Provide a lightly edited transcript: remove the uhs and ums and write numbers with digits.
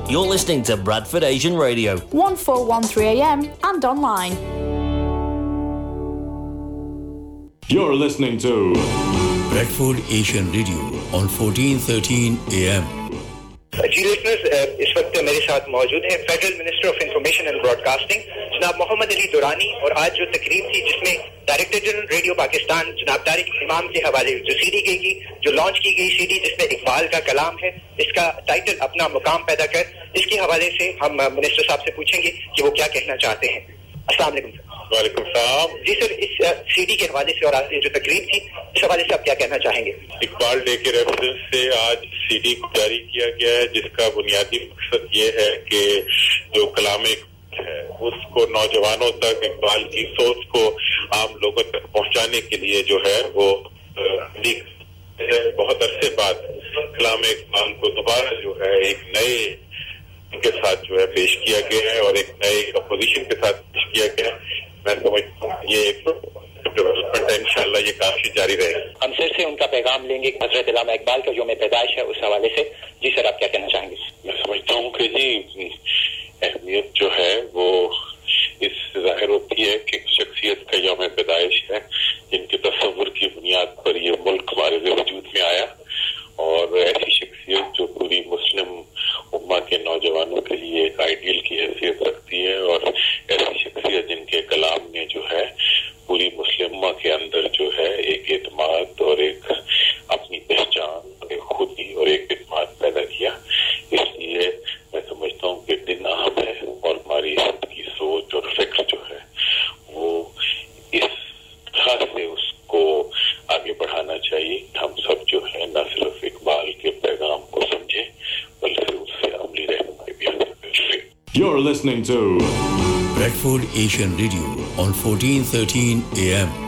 You're listening to Bradford Asian Radio, 1413 AM and online. You're listening to Bradford Asian Radio on 1413 AM. Ji listeners, इस वक्त मेरे साथ मौजूद हैं federal minister of information and broadcasting जनाब मोहम्मद अली दुरानी, और आज जो तकरीब थी जिसमें डायरेक्टर जनरल रेडियो पाकिस्तान जनाब तारिक इमाम के हवाले जो सीडी गई, जो लॉन्च की गई सीडी जिसमें इकबाल का कलाम है, इसका टाइटल अपना मुकाम पैदा कर, इसके हवाले से हम मिनिस्टर साहब से पूछेंगे कि वो क्या कहना चाहते हैं। अस्सलाम वालेकुम। वालेकुम सलाम। जी सर, इस सीडी के हवाले से और आज जो तकरीब थी इस हवाले से आप क्या कहना चाहेंगे? इकबाल डे के रेफरेंस से आज सीडी को जारी किया गया है, जिसका बुनियादी मकसद ये है कि जो कलाम है उसको नौजवानों तक, इकबाल की सोच को आम लोगों तक पहुंचाने के लिए जो है वो बहुत अरसे बाद कलाम इकबाल को दोबारा जो है एक नए के साथ जो है पेश किया गया है और एक नए अपोजिशन के साथ पेश किया गया है। मैं समझता हूँ ये एक डेवलपमेंट है, इंशाल्लाह ये काफी जारी रहेगा। हम सिर से उनका पैगाम लेंगे हजरत अल्लामा इकबाल का जो में पैदाइश है उस हवाले से। जी सर, आप क्या कहना चाहेंगे? मैं समझता हूँ कि जी अहमियत जो है वो इस जाहिर होती है कि शख्सियत का यौम पैदाइश है जिनके तस्वुर की बुनियाद पर ये मुल्क हमारे वजूद में आया, और ऐसी शख्सियत जो पूरी मुस्लिम उम्मा के नौजवानों के लिए एक आइडियल की हैसियत रखती है, और ऐसी शख्सियत जिनके कलाम ने जो है पूरी मुस्लिम उम्मा के अंदर जो है एक एतमाद और एक अपनी पहचान, एक खुदी और एक एतमाद पैदा किया। इसलिए मैं समझता हूँ कि दिन अहम है और हमारी की सोच और फिक्र जो है वो इस तरह से उसको आगे बढ़ाना चाहिए। हम सब जो है न सिर्फ इकबाल के पैगाम को समझें बल्कि उससे अमली रहनुमाई भी हासिल करें। You're listening to Bradford Asian Radio on 1413 AM.